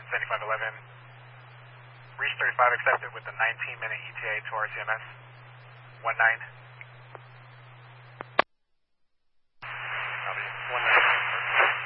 7511. Reach 35 accepted with the 19-minute ETA to RCMS. 19.